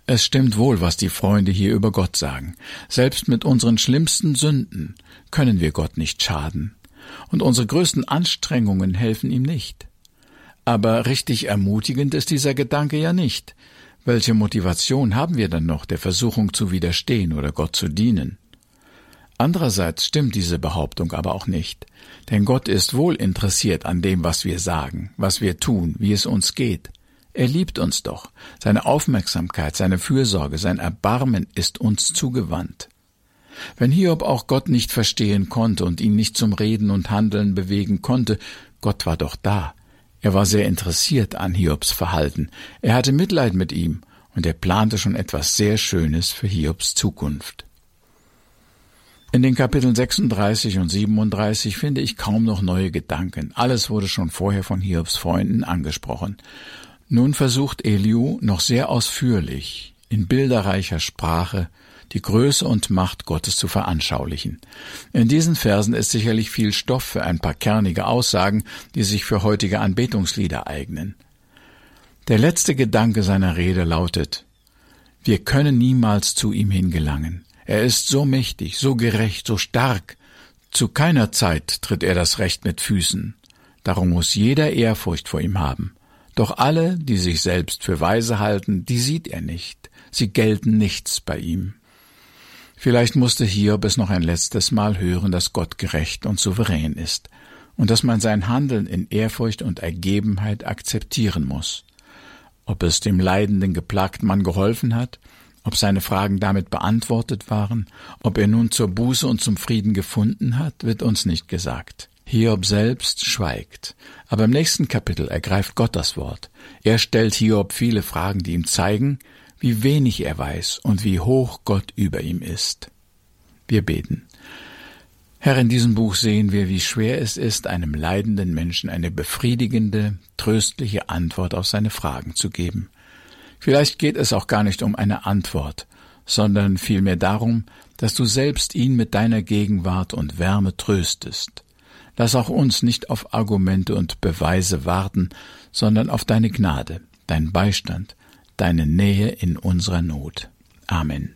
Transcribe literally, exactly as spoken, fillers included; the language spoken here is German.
Es stimmt wohl, was die Freunde hier über Gott sagen. Selbst mit unseren schlimmsten Sünden können wir Gott nicht schaden. Und unsere größten Anstrengungen helfen ihm nicht. Aber richtig ermutigend ist dieser Gedanke ja nicht. Welche Motivation haben wir dann noch, der Versuchung zu widerstehen oder Gott zu dienen? Andererseits stimmt diese Behauptung aber auch nicht. Denn Gott ist wohl interessiert an dem, was wir sagen, was wir tun, wie es uns geht. Er liebt uns doch. Seine Aufmerksamkeit, seine Fürsorge, sein Erbarmen ist uns zugewandt. Wenn Hiob auch Gott nicht verstehen konnte und ihn nicht zum Reden und Handeln bewegen konnte, Gott war doch da. Er war sehr interessiert an Hiobs Verhalten. Er hatte Mitleid mit ihm und er plante schon etwas sehr Schönes für Hiobs Zukunft. In den Kapiteln sechsunddreißig und siebenunddreißig finde ich kaum noch neue Gedanken. Alles wurde schon vorher von Hiobs Freunden angesprochen. Nun versucht Elihu noch sehr ausführlich, in bilderreicher Sprache, die Größe und Macht Gottes zu veranschaulichen. In diesen Versen ist sicherlich viel Stoff für ein paar kernige Aussagen, die sich für heutige Anbetungslieder eignen. Der letzte Gedanke seiner Rede lautet: Wir können niemals zu ihm hingelangen. Er ist so mächtig, so gerecht, so stark. Zu keiner Zeit tritt er das Recht mit Füßen. Darum muss jeder Ehrfurcht vor ihm haben. Doch alle, die sich selbst für weise halten, die sieht er nicht. Sie gelten nichts bei ihm. Vielleicht musste Hiob es noch ein letztes Mal hören, dass Gott gerecht und souverän ist und dass man sein Handeln in Ehrfurcht und Ergebenheit akzeptieren muss. Ob es dem leidenden, geplagten Mann geholfen hat, ob seine Fragen damit beantwortet waren, ob er nun zur Buße und zum Frieden gefunden hat, wird uns nicht gesagt. Hiob selbst schweigt, aber im nächsten Kapitel ergreift Gott das Wort. Er stellt Hiob viele Fragen, die ihm zeigen, wie wenig er weiß und wie hoch Gott über ihm ist. Wir beten. Herr, in diesem Buch sehen wir, wie schwer es ist, einem leidenden Menschen eine befriedigende, tröstliche Antwort auf seine Fragen zu geben. Vielleicht geht es auch gar nicht um eine Antwort, sondern vielmehr darum, dass du selbst ihn mit deiner Gegenwart und Wärme tröstest. Lass auch uns nicht auf Argumente und Beweise warten, sondern auf deine Gnade, deinen Beistand, deine Nähe in unserer Not. Amen.